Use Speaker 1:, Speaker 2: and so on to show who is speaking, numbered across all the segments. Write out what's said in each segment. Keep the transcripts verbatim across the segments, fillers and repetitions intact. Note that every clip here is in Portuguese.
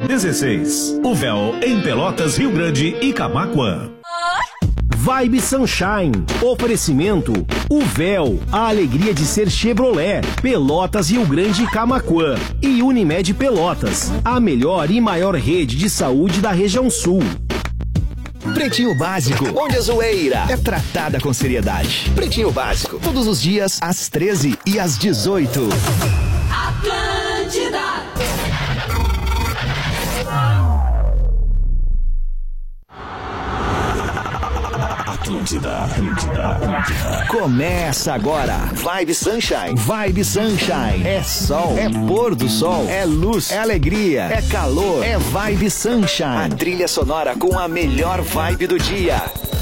Speaker 1: dezesseis. O Véu em Pelotas, Rio Grande e Camaquã.
Speaker 2: Vibe Sunshine. Oferecimento O Véu, a alegria de ser Chevrolet, Pelotas, Rio Grande e Camaquã. E Unimed Pelotas, a melhor e maior rede de saúde da região sul.
Speaker 3: Pretinho Básico, onde a zoeira é tratada com seriedade. Pretinho Básico, todos os dias às treze e às dezoito.
Speaker 4: Atlântida.
Speaker 3: Atlântida, Atlântida, Atlântida. Começa agora. Vibe Sunshine. Vibe Sunshine. É sol, é pôr do sol, é luz, é alegria, é calor, é Vibe Sunshine. A trilha sonora com a melhor vibe do dia.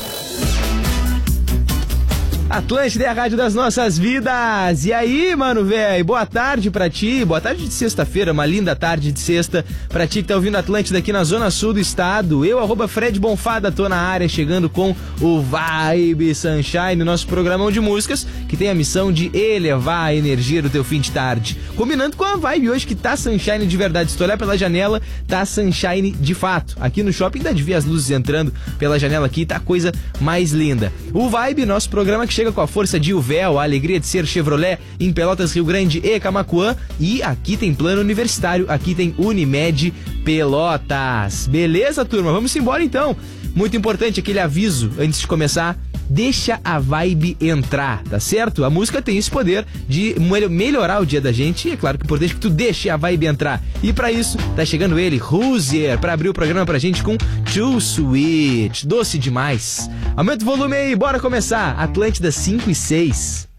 Speaker 5: Atlântida é a rádio das nossas vidas. E aí, mano, velho, boa tarde pra ti. Boa tarde de sexta-feira, uma linda tarde de sexta pra ti que tá ouvindo Atlântida aqui na zona sul do estado. Eu, arroba Fred Bonfada, tô na área chegando com o Vibe Sunshine, nosso programão de músicas que tem a missão de elevar a energia do teu fim de tarde. Combinando com a vibe hoje que tá sunshine de verdade. Se tu olhar pela janela, tá sunshine de fato. Aqui no shopping dá de ver as luzes entrando pela janela aqui, tá a coisa mais linda. O Vibe, nosso programa que chega com a força de O Véu, a alegria de ser Chevrolet em Pelotas, Rio Grande e Camaquã. E aqui tem plano universitário, aqui tem Unimed Pelotas. Beleza, turma? Vamos embora então. Muito importante aquele aviso antes de começar. Deixa a vibe entrar, tá certo? A música tem esse poder de melhorar o dia da gente e é claro que é importante que tu deixe a vibe entrar. E pra isso, tá chegando ele, Hozier, pra abrir o programa pra gente com Too Sweet, doce demais. Aumenta o volume aí, bora começar. Atlântida cinco e seis.